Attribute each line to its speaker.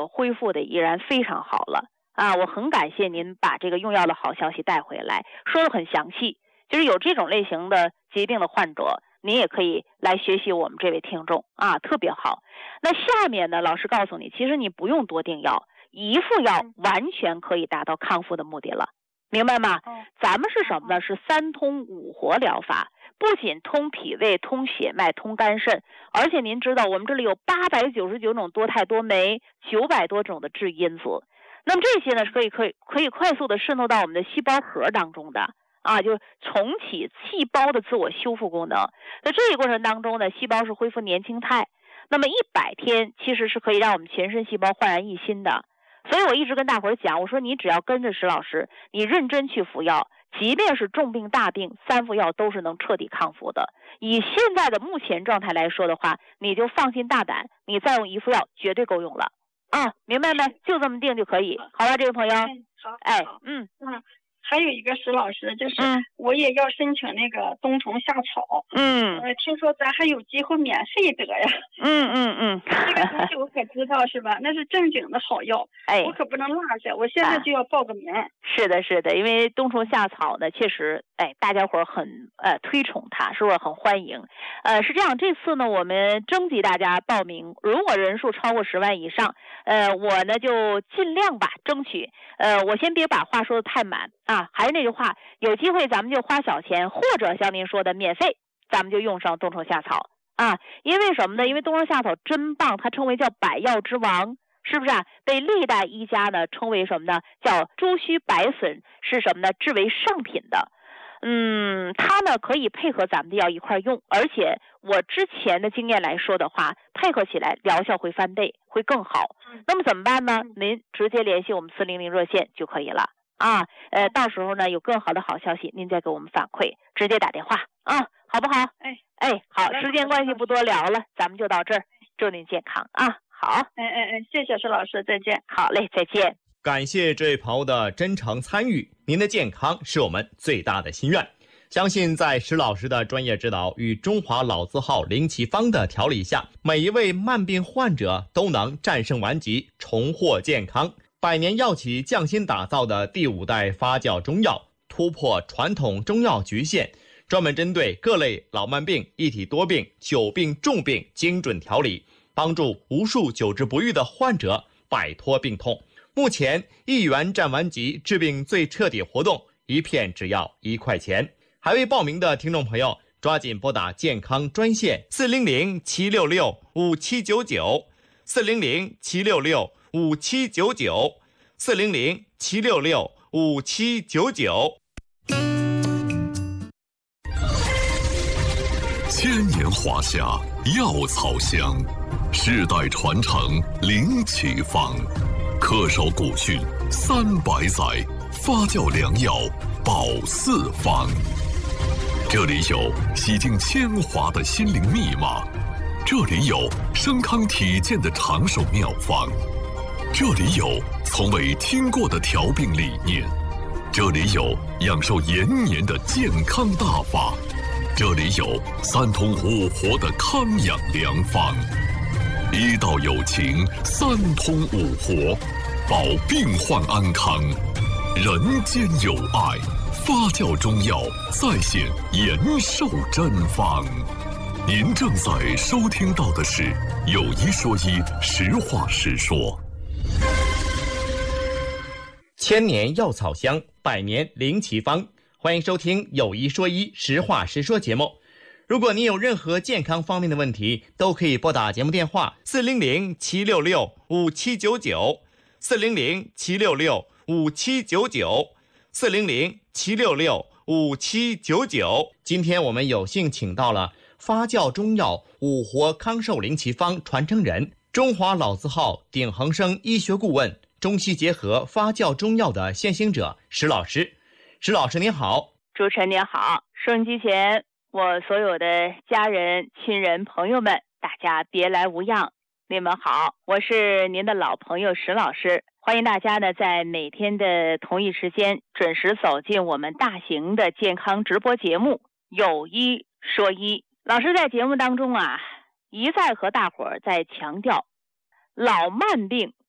Speaker 1: 个恢复的依然非常好了啊！我很感谢您把这个用药的好消息带回来，说的很详细。就是有这种类型的疾病的患者，您也可以来学习我们这位听众啊，特别好。那下面呢，老师告诉你，其实你不用多定药，一副药完全可以达到康复的目的了，明白吗？咱们是什么呢？是3通5活疗法，不仅通脾胃、通血脉、通肝肾，而且您知道我们这里有899种多肽多酶，900多种的致因子。那么这些呢，是可以快速的渗透到我们的细胞核当中的。啊，就重启细胞的自我修复功能。在这一过程当中呢，细胞是恢复年轻态。那么100天其实是可以让我们全身细胞焕然一新的。所以我一直跟大伙儿讲，我说你只要跟着石老师，你认真去服药，即便是重病大病，3副药都是能彻底康复的。以现在的目前状态来说的话，你就放心大胆，你再用1副药绝对够用了啊，明白没？就这么定就可以，好吧，这位朋友。
Speaker 2: 好，
Speaker 1: 哎，
Speaker 2: 还有一个石老师，就是我也要申请那个冬虫夏草。听说咱还有机会免费得呀。这个东西我可知道是吧？那是正经的好药，我可不能落下，我现在就要报个名。
Speaker 1: 是的，是的，因为冬虫夏草呢，确实，大家伙很推崇它，是不是很欢迎？是这样，这次呢，我们征集大家报名，如果人数超过10万以上，我呢就尽量吧，争取。我先别把话说的太满啊，还是那句话，有机会咱们就花小钱，或者像您说的免费，咱们就用上冬虫夏草啊。因为什么呢？因为冬虫夏草真棒，它称为叫百药之王，是不是啊？被历代医家呢称为什么呢？叫朱须白笋，是什么呢？制为上品的。它呢可以配合咱们的药一块用，而且我之前的经验来说的话，配合起来疗效会翻倍，会更好。那么怎么办呢？您直接联系我们400热线就可以了啊。到时候呢有更好的好消息，您再给我们反馈，直接打电话啊，好不好？好，时间关系不多聊了，咱们就到这儿，祝您健康啊。好，
Speaker 2: 谢谢石老师，再见。
Speaker 1: 好嘞，再见。
Speaker 3: 感谢这位朋友的真诚参与，您的健康是我们最大的心愿。相信在石老师的专业指导与中华老字号灵奇方的调理下，每一位慢病患者都能战胜顽疾，重获健康。百年药企匠心打造的第5代发酵中药，突破传统中药局限，专门针对各类老慢病、一体多病、久病重病精准调理，帮助无数久治不愈的患者摆脱病痛。目前1元战顽疾治病最彻底活动，1片只要1块钱。还未报名的听众朋友，抓紧拨打健康专线400-766-5799 400-766-5799 400-766-5799。
Speaker 4: 千年华夏，药草香，世代传承灵奇方，恪守古训300载，发酵良药保四方。这里有洗净铅华的心灵密码，这里有升康体健的长寿妙方，这里有从未听过的调病理念，这里有养寿延年的健康大法，这里有3通5活的康养良方。医道有情，3通5活，保病患安康，人间有爱。发酵中药再现延寿真方。您正在收听到的是有一说一，实话实说。
Speaker 3: 千年药草香，百年灵奇方，欢迎收听有一说一，实话实说节目。如果您有任何健康方面的问题，都可以拨打节目电话400-766-5799 400-766-5799 400-766-5799。今天我们有幸请到了发酵中药5活康寿灵奇方传承人，中华老字号鼎恒生医学顾问，中西结合发酵中药的先行者石老师。石老师您好。
Speaker 1: 主持人您好，收音机前我所有的家人、亲人、朋友们，大家别来无恙，你们好，我是您的老朋友石老师。欢迎大家呢，在每天的同一时间准时走进我们大型的健康直播节目有一说一。老师在节目当中啊，一再和大伙儿在强调，老慢病